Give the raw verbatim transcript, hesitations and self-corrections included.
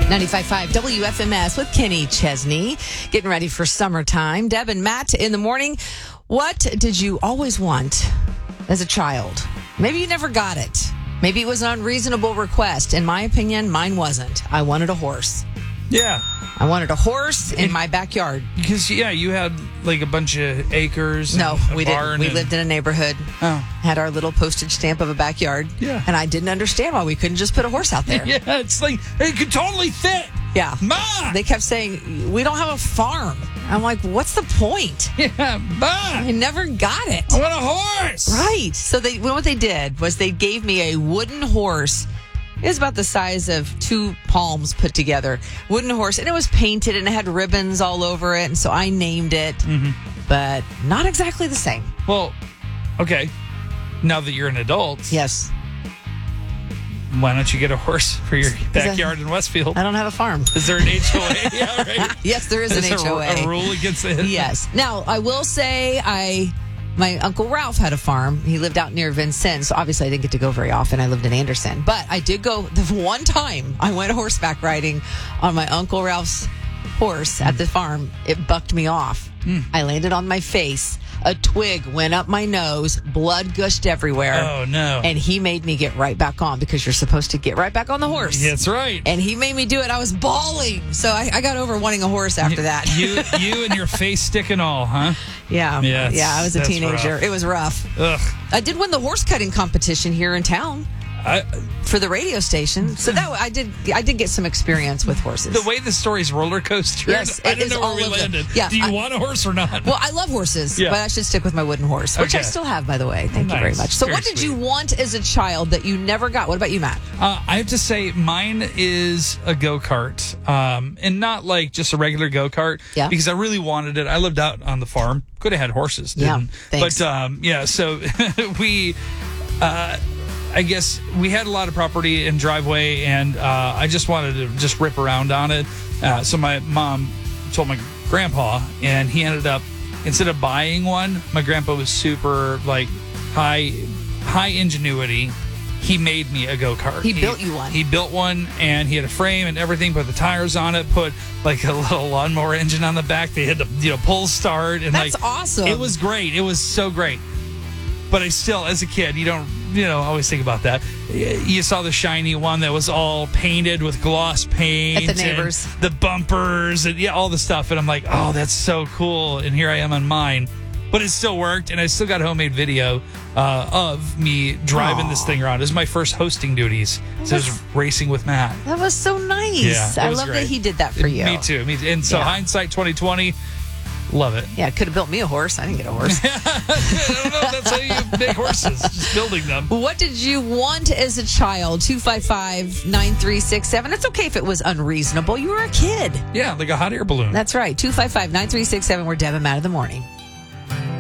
ninety-five point five W F M S with Kenny Chesney. Getting ready for summertime. Deb and Matt in the morning. What did you always want as a child? Maybe you never got it. Maybe it was an unreasonable request. In my opinion, mine wasn't. I wanted a horse. Yeah. I wanted a horse in And- my backyard. Because, yeah, you had like a bunch of acres. No, and a we didn't. barn We and- lived in a neighborhood. Oh. Had our little postage stamp of a backyard. Yeah. And I didn't understand why we couldn't just put a horse out there. Yeah, it's like, it could totally fit. Yeah. Ma! They kept saying, we don't have a farm. I'm like, what's the point? Yeah, Ma! I never got it. I want a horse! Right. So they, well, what they did was they gave me a wooden horse. It was about the size of two palms put together. Wooden horse. And it was painted and it had ribbons all over it. And so I named it. Mm-hmm. But not exactly the same. Well, okay. Now that you're an adult, Yes. why don't you get a horse for your backyard in Westfield? I don't have a farm. Is there an H O A? Yeah, right. Yes, there is an Is H O there A. a rule against it? Yes. Now, I will say I... My Uncle Ralph had a farm. He lived out near Vincennes. So obviously, I didn't get to go very often. I lived in Anderson. But I did go the one time I went horseback riding on my Uncle Ralph's horse at the farm. It bucked me off. Mm. I landed on my face. A twig went up my nose. Blood gushed everywhere. Oh, no. And he made me get right back on because you're supposed to get right back on the horse. That's right. And he made me do it. I was bawling. So I, I got over wanting a horse after that. you you and your face stick and all, huh? Yeah. Yeah, Yeah, I was a that's teenager. rough. It was rough. Ugh. I did win the horse cutting competition here in town I, for the radio station. So that I did I did get some experience with horses. the way the story's roller coaster. Yes, I it don't is know where all we of the- landed. yeah, Do you I- want a horse or not? Well, I love horses, Yeah. but I should stick with my wooden horse, which I Okay. still have, by the way. Thank you very Nice. much. So Very what did sweet. you want as a child that you never got? What about you, Matt? Uh, I have to say, mine is a go kart, um, and not like just a regular go kart. Yeah. Because I really wanted it. I lived out on the farm. Could have had horses. Yeah, Didn't. thanks. But um, yeah, so we, uh, I guess we had a lot of property and driveway, and uh, I just wanted to just rip around on it. Uh, so my mom told my grandpa, and he ended up instead of buying one, my grandpa was super like high, high ingenuity. He made me a go-kart. He built you one. He built one, and he had a frame and everything, put the tires on it, put like a little lawnmower engine on the back. They had to, you know, pull start. And That's like, awesome. It was great. It was so great. But I still, as a kid, you don't, you know, always think about that. You saw the shiny one that was all painted with gloss paint. At the neighbors. and the bumpers and yeah, all the stuff. And I'm like, oh, that's so cool. And here I am on mine. But it still worked, and I still got a homemade video uh, of me driving Aw. this thing around. It was my first hosting duties. So I was racing with Matt. That was so nice. Yeah, it I was love great. that he did that for you. Me too. Me too. And so Yeah. hindsight twenty twenty, love it. Yeah, could have built me a horse. I didn't get a horse. I don't know if that's how you make horses, just building them. What did you want as a child? two five five, nine three six seven. It's okay if it was unreasonable. You were a kid. Yeah, like a hot air balloon. That's right. two five five, nine three six seven. We're Deb and Matt in the morning.